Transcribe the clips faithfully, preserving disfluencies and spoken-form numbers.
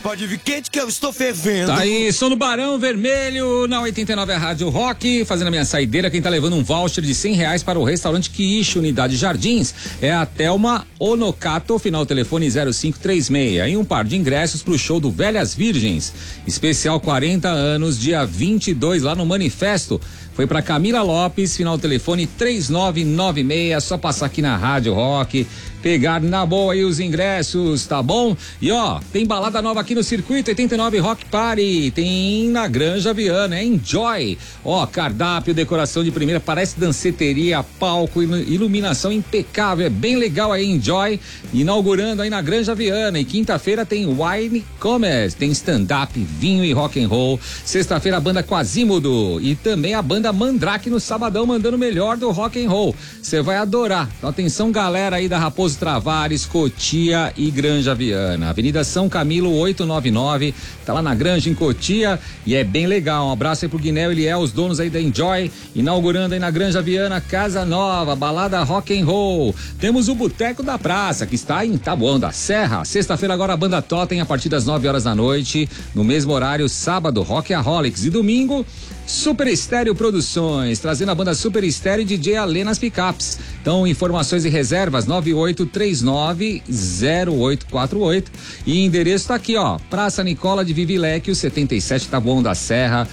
Pode vir quente que eu estou fervendo. Tá aí, sou no Barão Vermelho, na oitenta e nove a Rádio Rock, fazendo a minha saideira. Quem tá levando um voucher de cem reais para o restaurante Quiche, Unidade Jardins, é a Thelma Onocato, final telefone zero cinco três seis. E um par de ingressos pro show do Velhas Virgens, especial quarenta anos, dia vinte e dois, lá no Manifesto. Foi pra Camila Lopes, final telefone três nove nove seis, só passar aqui na Rádio Rock, pegar na boa aí os ingressos, tá bom? E ó, tem balada nova aqui no Circuito oitenta e nove Rock Party, tem na Granja Viana, é Enjoy. Ó, cardápio, decoração de primeira, parece danceteria, palco, iluminação impecável, é bem legal aí, Enjoy, inaugurando aí na Granja Viana. E quinta-feira tem Wine Commerce, tem stand-up, vinho e rock and roll. Sexta-feira a banda Quasimodo e também a banda Mandrake no sabadão, mandando o melhor do rock and roll. Você vai adorar. Então atenção, galera aí da Raposo Travares, Cotia e Granja Viana. Avenida São Camilo oitocentos e noventa e nove, tá lá na Granja, em Cotia, e é bem legal. Um abraço aí pro Guinel e Eliel, os donos aí da Enjoy, inaugurando aí na Granja Viana, Casa Nova, balada rock and roll. Temos o Boteco da Praça, que está em Taboão da Serra. Sexta-feira agora a banda Totem, a partir das nove horas da noite, no mesmo horário, sábado, Rockaholics, e domingo, Super Estéreo Produções, trazendo a banda Super Estéreo e D J Alê nas picapes. Então, informações e reservas nove oito três nove zero oito quatro oito, e endereço tá aqui, ó, Praça Nicola de Vivilecchio, setenta e sete, Taboão da Serra,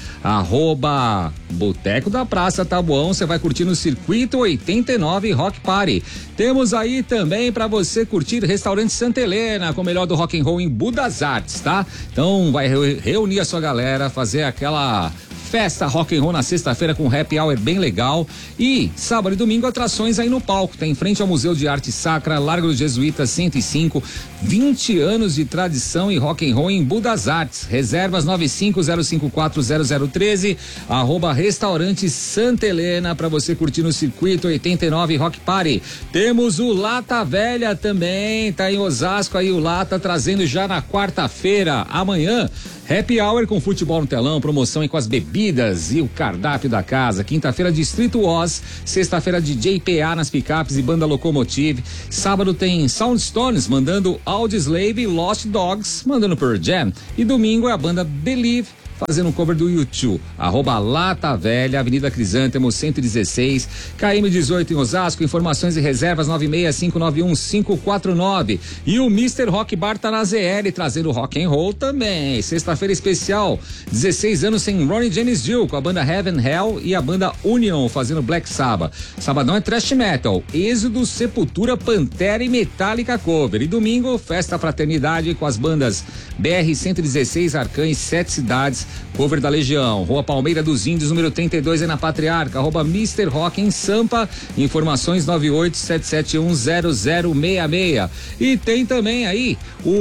arroba Boteco da Praça Taboão. Você vai curtir no Circuito oitenta e nove Rock Party. Temos aí também para você curtir Restaurante Santa Helena, com o melhor do rock and roll em Budas Artes, tá? Então vai reunir a sua galera, fazer aquela festa rock and roll na sexta-feira com happy hour bem legal. E sábado e domingo atrações aí no palco. Tá em frente ao Museu de Arte Sacra, Largo dos Jesuítas cento e cinco, vinte anos de tradição e rock and roll em Budas Artes. Reservas nove cinco zero cinco quatro zero zero um três, arroba Restaurante Santa Helena, para você curtir no Circuito oitenta e nove Rock Party. Temos o Lata Velha também, tá em Osasco aí o Lata, trazendo já na quarta-feira, amanhã, happy hour com futebol no telão, promoção aí com as bebidas e o cardápio da casa. Quinta-feira, Distrito Oz. Sexta-feira, D J P A nas picapes e banda Locomotive. Sábado tem Soundstones mandando Audioslave e Lost Dogs mandando Pearl Jam. E domingo é a banda Believe fazendo um cover do YouTube. Arroba Lata Velha, Avenida Crisântemo cento e dezesseis, K M dezoito em Osasco. Informações e reservas nove seis cinco nove um cinco quatro nove. E o mister Rock Bar tá na Z L, trazendo rock and roll também. Sexta-feira especial, dezesseis anos sem Ronnie James Dio, com a banda Heaven Hell e a banda Union fazendo Black Sabbath. Sabadão é thrash metal, Êxodo, Sepultura, Pantera e Metallica cover. E domingo, festa fraternidade com as bandas B R cento e dezesseis, Arcan e Sete Cidades, cover da Legião. Rua Palmeira dos Índios, número trinta e dois, é na Patriarca. Arroba mister Rock em Sampa. Informações nove oito sete sete um zero zero seis seis. E tem também aí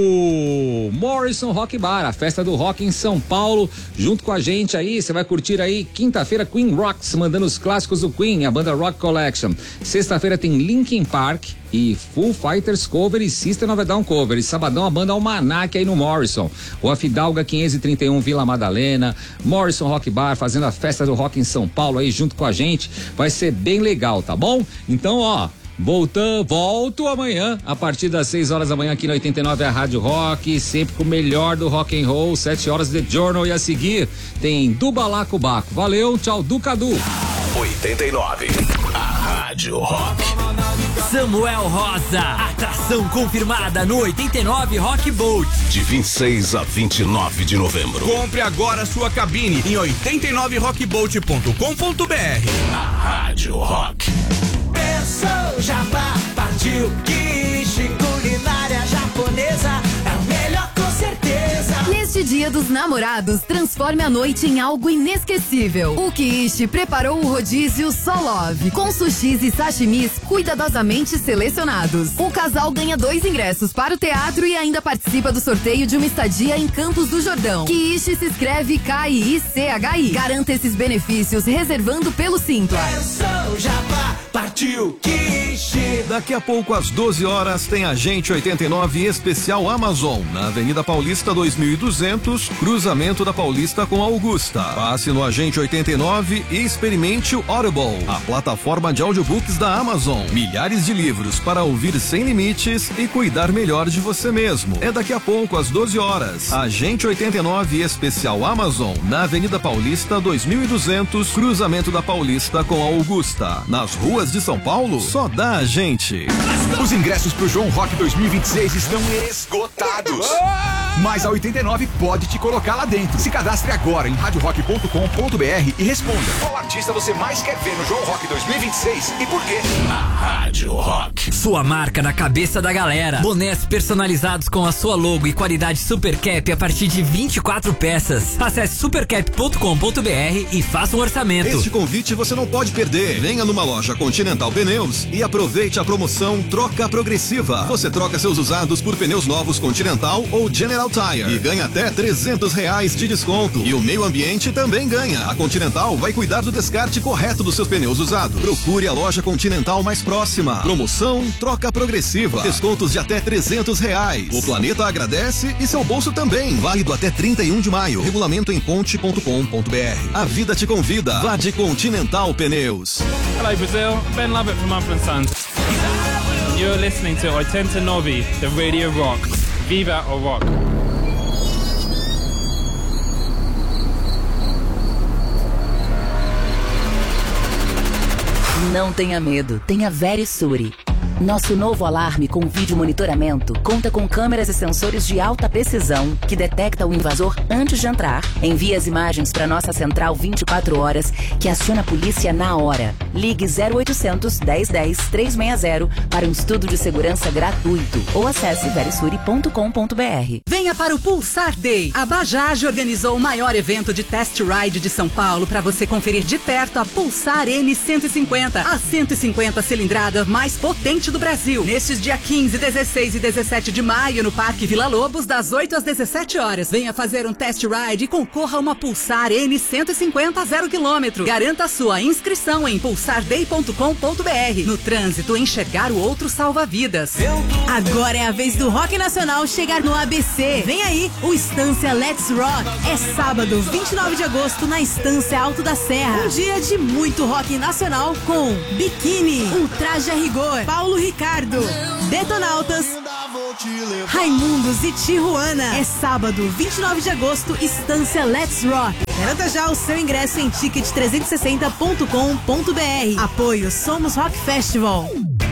o Morrison Rock Bar, a festa do rock em São Paulo, junto com a gente aí. Você vai curtir aí quinta-feira Queen Rocks, mandando os clássicos do Queen, a banda Rock Collection. Sexta-feira tem Linkin Park e Foo Fighters cover e System of a Down cover. E sabadão a banda Almanac aí no Morrison. Rua Fidalga quinhentos e trinta e um, Vila Madalena. Morrison Rock Bar fazendo a festa do rock em São Paulo aí junto com a gente. Vai ser bem legal, tá bom? Então, ó, voltando, volto amanhã a partir das seis horas da manhã aqui na oitenta e nove a Rádio Rock, sempre com o melhor do rock and roll. Sete horas The Journal, e a seguir tem do Balacobaco. Valeu, tchau, do Cadu. oitenta e nove, a Rádio Rock. Samuel Rosa, atração confirmada no oitenta e nove Rock Boat. De vinte e seis a vinte e nove de novembro. Compre agora sua cabine em oitenta e nove rock boat ponto com ponto b r. A Rádio Rock. Pensou, Jabá, partiu, Quiche, culinária japonesa, é o melhor com certeza. Neste Dia dos Namorados, transforme a noite em algo inesquecível. O Quiche preparou o rodízio Solove, com sushis e sashimis cuidadosamente selecionados. O casal ganha dois ingressos para o teatro e ainda participa do sorteio de uma estadia em Campos do Jordão. Quiche se escreve K I I C H I. Garanta esses benefícios reservando pelo Simpla. Pensou, Jabá, partiu, Quiche. Daqui a pouco, às doze horas, tem Agente oitenta e nove Especial Amazon, na Avenida Paulista dois mil e duzentos, duzentos, cruzamento da Paulista com Augusta. Passe no Agente oitenta e nove e experimente o Audible, a plataforma de audiobooks da Amazon. Milhares de livros para ouvir sem limites e cuidar melhor de você mesmo. É daqui a pouco, às doze horas. Agente oitenta e nove Especial Amazon, na Avenida Paulista dois mil e duzentos, cruzamento da Paulista com Augusta. Nas ruas de São Paulo, só dá a gente. Os ingressos pro João Rock dois mil e vinte e seis estão esgotados. Mas a oitenta e nove pode te colocar lá dentro. Se cadastre agora em rádio rock ponto com ponto b r e responda: qual artista você mais quer ver no João Rock dois mil e vinte e seis e por quê? A Rádio Rock. Sua marca na cabeça da galera. Bonés personalizados com a sua logo e qualidade Super Cap a partir de vinte e quatro peças. Acesse supercap ponto com ponto b r e faça um orçamento. Este convite você não pode perder. Venha numa loja Continental Pneus e aproveite a promoção Troca Progressiva. Você troca seus usados por pneus novos Continental ou General Tire e ganha até trezentos reais de desconto. E o meio ambiente também ganha. A Continental vai cuidar do descarte correto dos seus pneus usados. Procure a loja Continental mais próxima. Promoção Troca Progressiva. Descontos de até trezentos reais. O planeta agradece e seu bolso também. Válido até trinta e um de maio. Regulamento em conte ponto com ponto b r. A vida te convida. Vá de Continental Pneus. Hello Brazil, Ben Lovett from Mumford and Sons. You're listening to oitenta e nove, the Radio Rock. Viva o Rock. Não tenha medo, tenha Verisure. Nosso novo alarme com vídeo monitoramento conta com câmeras e sensores de alta precisão que detecta o invasor antes de entrar. Envia as imagens para nossa central vinte e quatro horas, que aciona a polícia na hora. Ligue zero oitocentos, dez dez, trezentos e sessenta para um estudo de segurança gratuito ou acesse verisure ponto com ponto b r. Venha para o Pulsar Day. A Bajaj organizou o maior evento de test ride de São Paulo para você conferir de perto a Pulsar N cento e cinquenta, a cento e cinquenta cilindrada mais potente do Brasil. Nestes dia quinze, dezesseis e dezessete de maio no Parque Vila Lobos, das oito às dezessete horas. Venha fazer um test ride e concorra a uma Pulsar N cento e cinquenta zero quilômetro. Garanta a sua inscrição em pulsar day ponto com ponto b r. No trânsito, enxergar o outro salva vidas. Agora é a vez do rock nacional chegar no A B C. Vem aí o Estância Let's Rock. É sábado, vinte e nove de agosto, na Estância Alto da Serra. Um dia de muito rock nacional com Biquíni, Ultraje a Rigor, Paulo Ricardo, Detonautas, Raimundos e Tijuana. É sábado, vinte e nove de agosto, Estância Let's Rock. Garanta já o seu ingresso em ticket trezentos e sessenta ponto com ponto b r. Apoio Somos Rock Festival.